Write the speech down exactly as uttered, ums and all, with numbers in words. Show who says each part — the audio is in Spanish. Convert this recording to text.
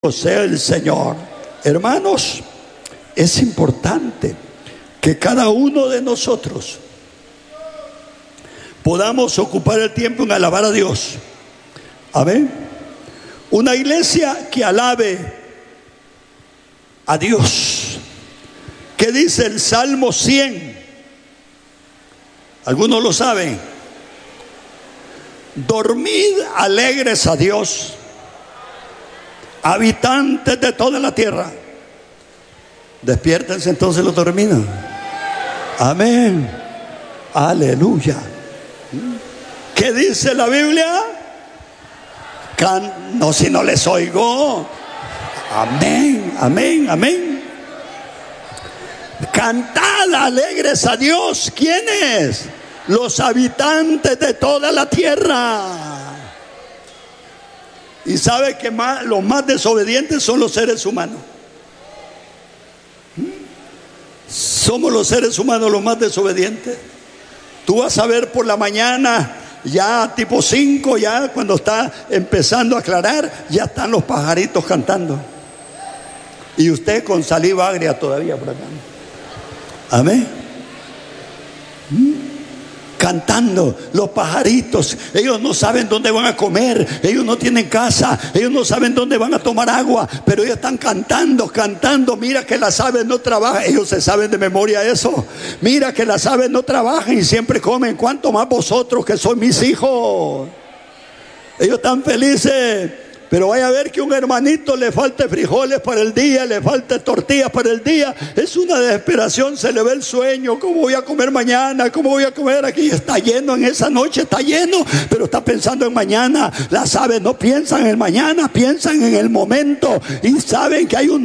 Speaker 1: Sea el Señor. Hermanos, es importante que cada uno de nosotros podamos ocupar el tiempo en alabar a Dios. Amén. Una iglesia que alabe a Dios. ¿Qué dice el Salmo cien? Algunos lo saben. Dormid alegres a Dios, habitantes de toda la tierra. Despiértense entonces los dormidos. Amén. Aleluya. ¿Qué dice la Biblia? Can... No, si no les oigo. Amén, amén, amén. Cantad alegres a Dios. ¿Quiénes? Los habitantes de toda la tierra. Y sabe que más, los más desobedientes son los seres humanos. Somos los seres humanos los más desobedientes. Tú vas a ver por la mañana, ya tipo cinco, ya cuando está empezando a aclarar, ya están los pajaritos cantando. Y usted con saliva agria todavía por acá. Amén. Cantando, los pajaritos. Ellos no saben dónde van a comer, ellos no tienen casa, ellos no saben dónde van a tomar agua, pero ellos están cantando, cantando. Mira que las aves no trabajan, ellos se saben de memoria eso. Mira que las aves no trabajan y siempre comen. ¿Cuánto más vosotros que sois mis hijos? Ellos están felices. Pero vaya a ver que un hermanito le falte frijoles para el día, le falte tortillas para el día. Es una desesperación, se le ve el sueño. ¿Cómo voy a comer mañana? ¿Cómo voy a comer aquí? Está lleno en esa noche, está lleno, pero está pensando en mañana. Las aves no piensan en el mañana, piensan en el momento y saben que hay un